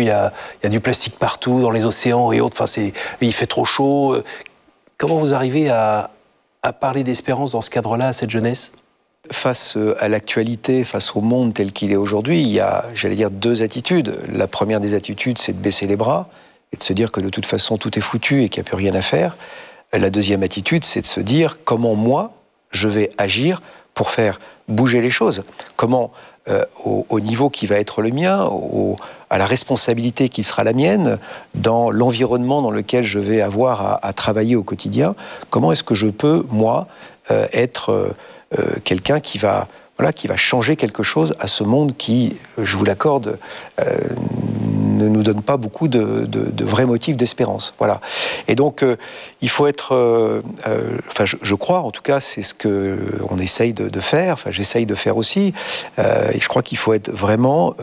il y a du plastique partout, dans les océans et autres. Enfin, il fait trop chaud. Comment vous arrivez à parler d'espérance dans ce cadre-là à cette jeunesse ? Face à l'actualité, face au monde tel qu'il est aujourd'hui, il y a, j'allais dire, deux attitudes. La première des attitudes, c'est de baisser les bras et de se dire que de toute façon, tout est foutu et qu'il n'y a plus rien à faire. La deuxième attitude, c'est de se dire comment moi, je vais agir pour faire bouger les choses. Comment, au niveau qui va être le mien, à la responsabilité qui sera la mienne, dans l'environnement dans lequel je vais avoir à travailler au quotidien, comment est-ce que je peux, moi, être quelqu'un qui va changer quelque chose à ce monde qui, je vous l'accorde, ne nous donne pas beaucoup de vrais motifs d'espérance. Voilà. Et donc, il faut être... je crois, en tout cas, c'est ce qu'on essaye de faire, j'essaye de faire aussi, et je crois qu'il faut être vraiment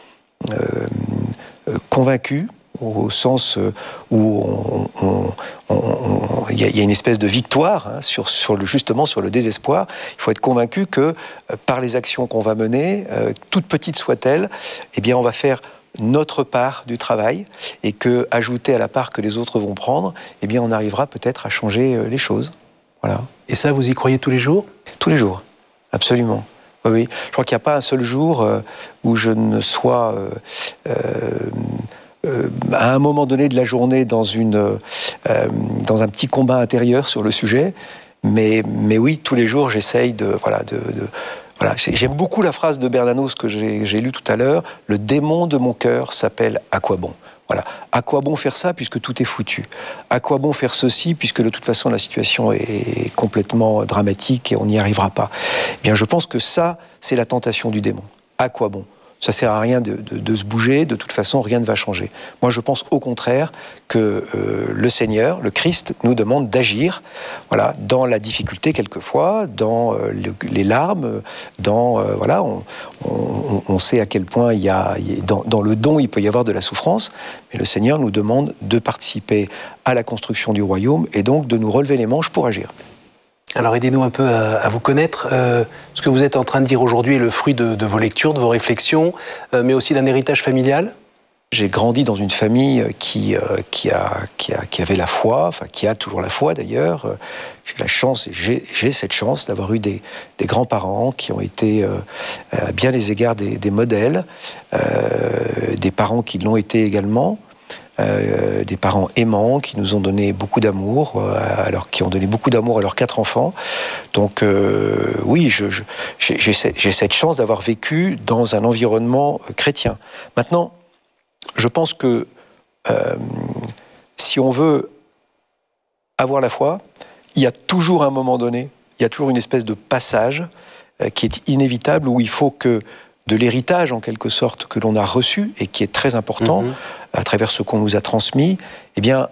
convaincu, au sens où il y a une espèce de victoire justement sur le désespoir. Il faut être convaincu que par les actions qu'on va mener, toutes petites soient-elles, eh bien on va faire notre part du travail et que, ajouté à la part que les autres vont prendre, eh bien on arrivera peut-être à changer les choses. Voilà. Et ça, vous y croyez tous les jours ? Tous les jours, absolument. Oui. Je crois qu'il n'y a pas un seul jour où je ne sois... à un moment donné de la journée dans un petit combat intérieur sur le sujet, mais oui, tous les jours j'essaye voilà. J'aime beaucoup la phrase de Bernanos que j'ai lue tout à l'heure. Le démon de mon cœur s'appelle « À quoi bon ?» Voilà. À quoi bon faire ça puisque tout est foutu ? À quoi bon faire ceci puisque de toute façon la situation est complètement dramatique et on n'y arrivera pas ? Eh bien, je pense que ça, c'est la tentation du démon. À quoi bon ? Ça sert à rien de se bouger, de toute façon, rien ne va changer. Moi, je pense au contraire que le Seigneur, le Christ, nous demande d'agir, voilà, dans la difficulté quelquefois, dans les larmes, on sait à quel point dans le don, il peut y avoir de la souffrance, mais le Seigneur nous demande de participer à la construction du royaume et donc de nous relever les manches pour agir. Alors aidez-nous un peu à vous connaître. Ce que vous êtes en train de dire aujourd'hui est le fruit de vos lectures, de vos réflexions, mais aussi d'un héritage familial. J'ai grandi dans une famille qui avait la foi, enfin qui a toujours la foi d'ailleurs. J'ai la chance, et j'ai cette chance d'avoir eu des grands-parents qui ont été à bien des égards des modèles, des parents qui l'ont été également. Des parents aimants qui nous ont donné beaucoup d'amour, qui ont donné beaucoup d'amour à leurs 4 enfants. Donc oui, j'ai cette chance d'avoir vécu dans un environnement chrétien. Maintenant, je pense que si on veut avoir la foi, il y a toujours un moment donné, il y a toujours une espèce de passage qui est inévitable où il faut que de l'héritage, en quelque sorte, que l'on a reçu et qui est très important, à travers ce qu'on nous a transmis, eh bien,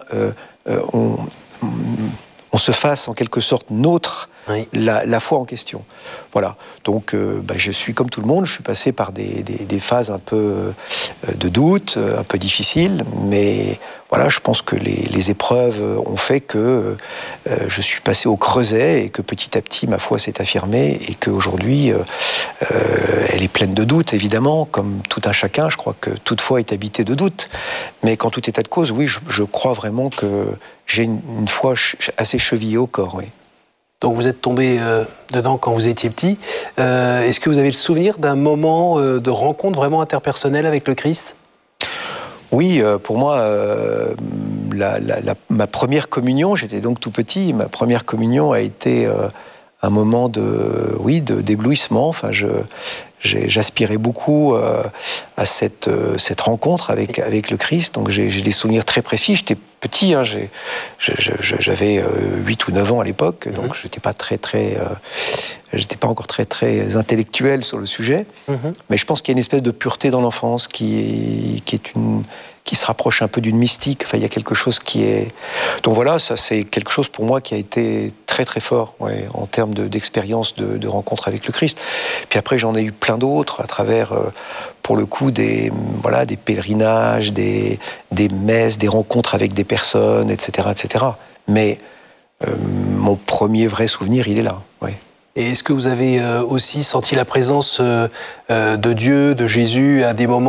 on se fasse, en quelque sorte, nôtre la foi en question. Voilà. Donc, je suis comme tout le monde, je suis passé par des phases un peu de doute, un peu difficiles, mais voilà, je pense que les épreuves ont fait que je suis passé au creuset et que petit à petit, ma foi s'est affirmée et qu'aujourd'hui, elle est pleine de doutes, évidemment, comme tout un chacun. Je crois que toute foi est habitée de doutes. Mais qu'en tout état de cause, oui, je crois vraiment que j'ai une foi assez chevillée au corps, oui. Donc vous êtes tombé dedans quand vous étiez petit. Est-ce que vous avez le souvenir d'un moment de rencontre vraiment interpersonnelle avec le Christ ? Oui, pour moi, ma première communion, j'étais donc tout petit, ma première communion a été un moment d'éblouissement. Enfin, j'aspirais beaucoup à cette rencontre avec le Christ. Donc j'ai des souvenirs très précis. J'étais petit, j'avais 8 ou 9 ans à l'époque, donc j'étais pas j'étais pas encore très intellectuel sur le sujet. Mais je pense qu'il y a une espèce de pureté dans l'enfance qui se rapproche un peu d'une mystique. Enfin, il y a quelque chose qui est... Donc voilà, ça c'est quelque chose pour moi qui a été très très fort, en termes d'expérience de rencontre avec le Christ. Puis après, j'en ai eu plein d'autres à travers, pour le coup, des pèlerinages, des messes, des rencontres avec des personnes, etc., etc. Mais mon premier vrai souvenir, il est là, oui. Et est-ce que vous avez aussi senti la présence de Dieu, de Jésus, à des moments